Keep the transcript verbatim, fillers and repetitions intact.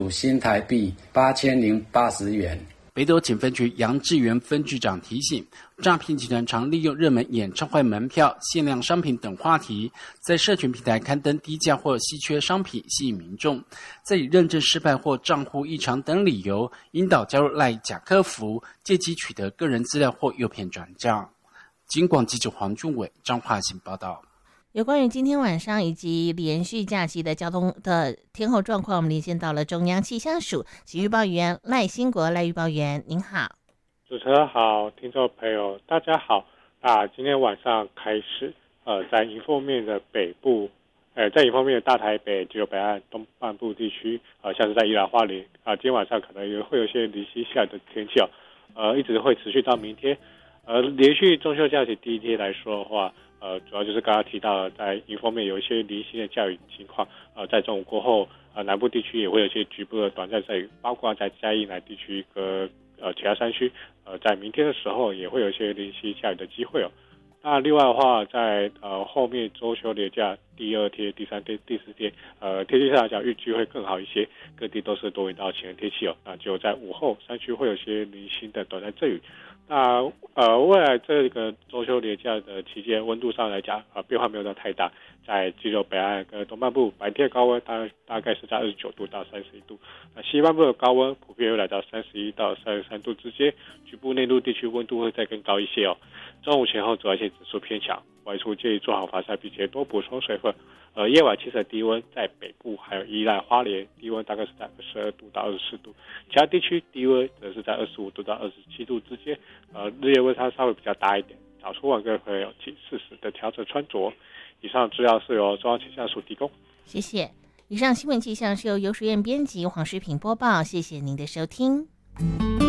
新台币八千零八十元。 北斗警分局杨志源分局长提醒，诈骗集团常利用热门演唱会门票、限量商品等话题，在社群平台刊登低价或稀缺商品，吸引民众，再以认证失败或账户异常等理由，引导加入赖假客服，借机取得个人资料或诱骗转账。警广记者黄俊伟、张化行报道。 有关于今天晚上以及连续假期的交通的天候状况，我们连线到了中央气象署请预报员赖兴国。赖预报员您好。 主持人好，听众朋友大家好。那今天晚上开始，呃，在迎风面的北部，呃，在迎风面的大台北、只有北岸东半部地区，呃，像是在宜兰花莲，啊、呃，今天晚上可能也会有些零星下的天气哦，呃，一直会持续到明天。呃，连续中秋假期第一天来说的话，呃，主要就是刚刚提到的，在迎风面有一些零星的降雨情况，呃，在中午过后，呃，南部地区也会有一些局部的短暂阵雨，包括在嘉义南地区和呃其他山区，呃，在明天的时候也会有一些零星下雨的机会哦。那另外的话，在呃后面周休连假第二天、第三天、第四天，呃，天气上来讲预计会更好一些，各地都是多云到晴的天气哦。那只有在午后山区会有些零星的短暂阵雨。那呃，未来这个周休连假的期间，温度上来讲，呃，变化没有到太大。在只有北岸跟东半部，白天高温大大概是在二十九度到三十一度。那西半部的高温普遍会来到三十一到三十三度之间，局部内陆地区温度会再更高一些哦。中午前后紫外线指数偏强，外出建议做好防晒，并且多补充水分。呃，夜晚清晨低温在北部还有宜兰花莲，低温大概是在二十二度到二十四度，其他地区低温则是在二十五度到二十七度之间。呃，日夜温差稍微比较大一点，早出晚归会有请适时的调整穿着。以上资料是由中央气象署提供。 谢谢。以上新闻气象是由游淑燕编辑，黄诗平播报。谢谢您的收听。